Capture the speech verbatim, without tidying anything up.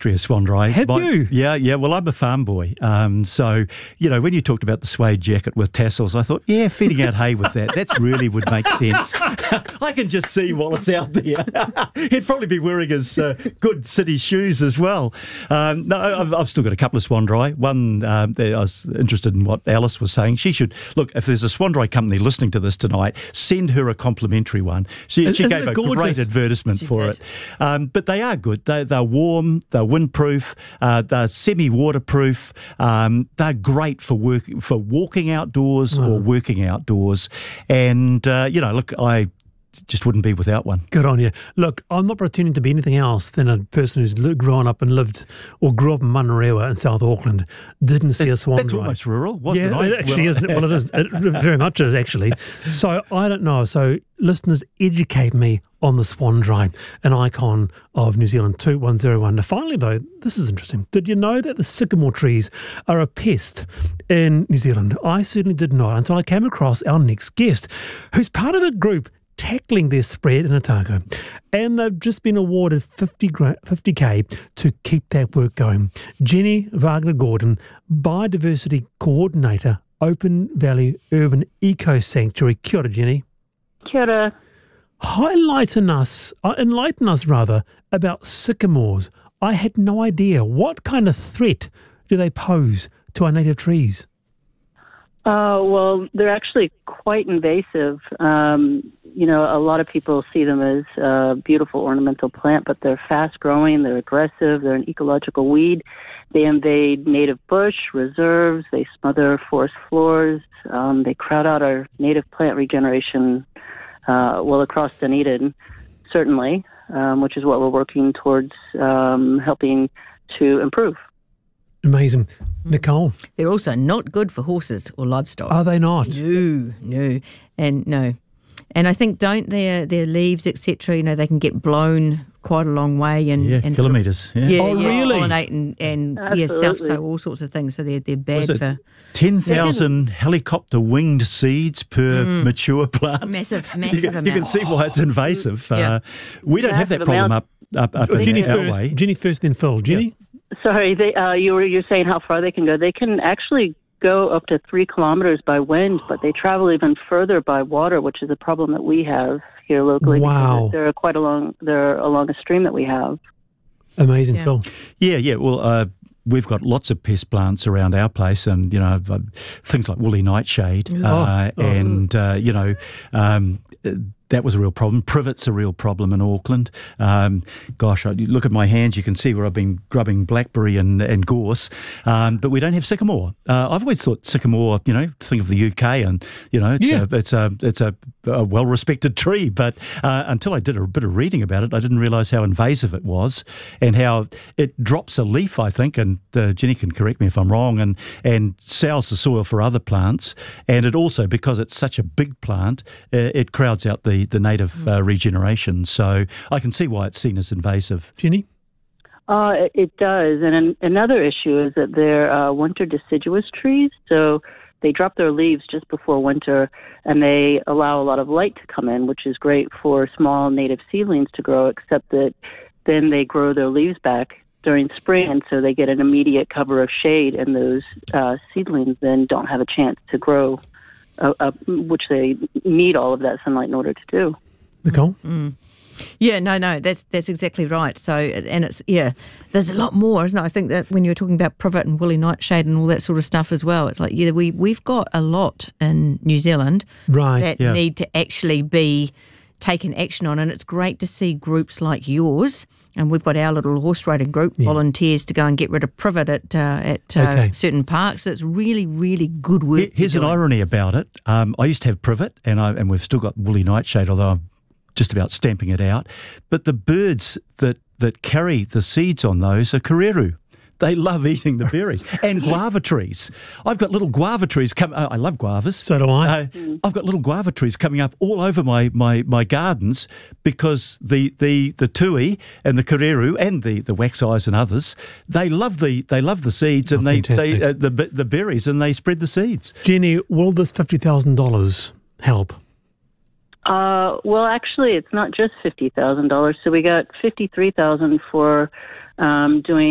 history of Swan Dry. Have My, you? Yeah, yeah. Well, I'm a farm boy. Um, so, you know, when you talked about the suede jacket with tassels, I thought, yeah, feeding out hay with that, that really would make sense. I can just see Wallace out there. He'd probably be wearing his uh, good city shoes as well. Um, no, I've, I've still got a couple of Swan Dry. One, um, I was interested in what Alice was saying. She should, look, if there's a Swan Dry company listening to this tonight, send her a complimentary one. She, she Isn't gave it a gorgeous? great advertisement She for did. it. Um, but they are good. They, they're warm, they're windproof, uh, they're semi-waterproof. Um, they're great for work, for walking outdoors or working outdoors. And, uh, you know, look, I just wouldn't be without one. Good on you. Look, I'm not pretending to be anything else than a person who's li- grown up and lived or grew up in Munarewa in South Auckland, didn't see a Swan That's Dry. almost rural, wasn't Yeah, it? it actually Well, isn't it? Well, it is. It very much is, actually. So I don't know. So listeners, educate me on the Swan Dry, an icon of New Zealand. two one zero one. Now, finally, though, this is interesting. Did you know that the sycamore trees are a pest in New Zealand? I certainly did not until I came across our next guest, who's part of a group tackling their spread in Otago. And they've just been awarded fifty K to keep that work going. Jenny Wagner-Gordon, Biodiversity Coordinator, Open Valley Urban Eco Sanctuary. Kia ora, Jenny. Kia ora. Highlighten us, uh, enlighten us rather, about sycamores. I had no idea. What kind of threat do they pose to our native trees? Uh, well, they're actually quite invasive. Um, you know, a lot of people see them as a beautiful ornamental plant, but they're fast-growing, they're aggressive, they're an ecological weed. They invade native bush, reserves, they smother forest floors, um, they crowd out our native plant regeneration, uh, well, across Dunedin, certainly, um, which is what we're working towards um, helping to improve. Amazing. Nicole, They're also not good for horses or livestock. are they not? No, no, and no, and I think don't their their leaves, et cetera. You know, they can get blown quite a long way, and Yeah, and kilometres. Yeah. yeah, Oh, yeah, really? pollinate and and yeah, self Absolutely. sow, all sorts of things. So they're they're bad Was it for ten thousand helicopter winged seeds per mature plant? massive, You massive can, amount. you can see why it's invasive. Yeah. Uh, we don't have that Massive problem amount. up, up, up in Jenny our first, way. Jenny first, then Phil. Jenny? Sorry, they, uh, you were you're saying how far they can go. They can actually go up to three kilometers by wind, but they travel even further by water, which is a problem that we have here locally. Wow. Because they're quite along they're along a stream that we have. Amazing, Yeah. Phil. Yeah, yeah. Well, uh, we've got lots of pest plants around our place, and you know uh, things like woolly nightshade, uh, Oh. and uh, you know. Um, that was a real problem. Privet's a real problem in Auckland. Um, gosh, I, you look at my hands, you can see where I've been grubbing blackberry and, and gorse, um, but we don't have sycamore. Uh, I've always thought sycamore, you know, think of the U K and, you know, it's Yeah. a, it's a, it's a, a well-respected tree, but uh, until I did a bit of reading about it, I didn't realise how invasive it was and how it drops a leaf, I think, and uh, Jenny can correct me if I'm wrong, and, and sours the soil for other plants, and it also, because it's such a big plant, uh, it crowds out the the native uh, regeneration. So I can see why it's seen as invasive. Jenny? Uh, it, it does. And an, another issue is that they're uh, winter deciduous trees. So they drop their leaves just before winter, and they allow a lot of light to come in, which is great for small native seedlings to grow, except that then they grow their leaves back during spring, and so they get an immediate cover of shade, and those uh, seedlings then don't have a chance to grow, uh, uh, which they need all of that sunlight in order to do. Nicole? Yeah, no, no, that's that's exactly right. So, and it's, yeah, there's a lot more, isn't it? I think that when you're talking about privet and woolly nightshade and all that sort of stuff as well, it's like, yeah, we, we've got a lot in New Zealand Right. that yeah. need to actually be taken action on. And it's great to see groups like yours, and we've got our little horse riding group, Yeah. volunteers to go and get rid of privet at, uh, at uh, Okay. certain parks. It's really, really good work. Here- Here's you're an doing. irony about it. Um, I used to have privet, and I and we've still got woolly nightshade, although I'm just about stamping it out. But the birds that, that carry the seeds on those are kariru. They love eating the berries. And guava trees. I've got little guava trees. Come, uh, I love guavas. So do I. Uh, I've got little guava trees coming up all over my, my, my gardens because the, the, the tui and the kariru and the, the wax eyes and others, they love the they love the seeds Oh, and they, they fantastic. uh, the the berries, and they spread the seeds. Jenny, will this fifty thousand dollars help? Uh, well, actually, it's not just fifty thousand dollars. So we got fifty-three thousand dollars for um, doing